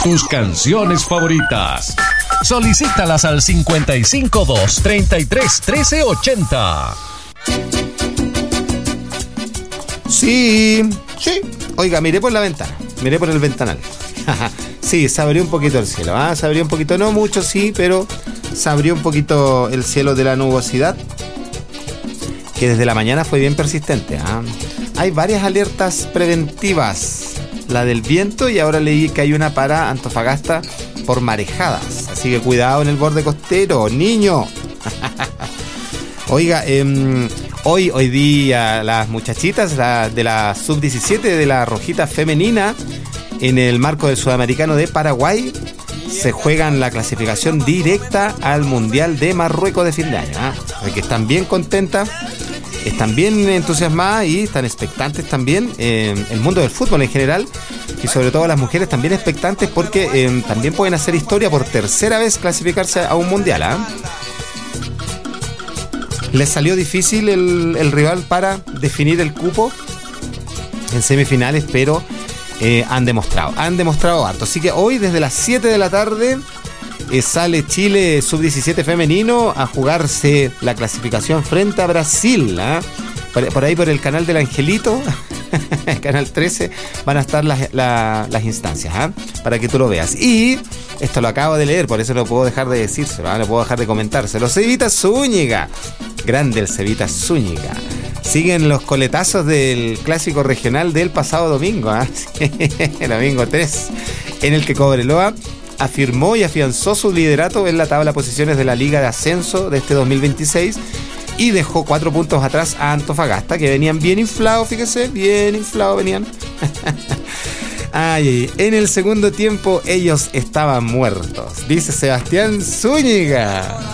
tus canciones favoritas. Solicítalas al 552-331380. Sí. Oiga, miré por la ventana, miré por el ventanal. Sí, se abrió un poquito el cielo, se abrió un poquito, no mucho, sí, pero se abrió un poquito el cielo de la nubosidad, que desde la mañana fue bien persistente. Hay varias alertas preventivas, la del viento, y ahora leí que hay una para Antofagasta por marejadas, así que cuidado en el borde costero, niño. Oiga, hoy día las muchachitas de la sub-17 de la Rojita femenina, en el marco del Sudamericano de Paraguay, se juegan la clasificación directa al Mundial de Marruecos de fin de año. Que están bien contentas, están bien entusiasmadas y están expectantes también. El mundo del fútbol en general, y sobre todo las mujeres también expectantes, porque también pueden hacer historia por tercera vez clasificarse a un Mundial. Les salió difícil el rival para definir el cupo en semifinales, pero han demostrado harto. Así que hoy desde las 7 de la tarde sale Chile sub-17 femenino a jugarse la clasificación frente a Brasil. Por ahí por el canal del Angelito, el canal 13, van a estar las instancias, para que tú lo veas. Y esto lo acabo de leer, por eso no puedo dejar de decirse, no puedo dejar de comentárselo. Cevita Zúñiga, grande el Cevita Zúñiga. Siguen los coletazos del clásico regional del pasado domingo, el domingo 3, en el que Cobreloa afirmó y afianzó su liderato en la tabla de posiciones de la Liga de Ascenso de este 2026 y dejó 4 puntos atrás a Antofagasta, que venían bien inflados, fíjese, bien inflados venían. En el segundo tiempo ellos estaban muertos, dice Sebastián Zúñiga.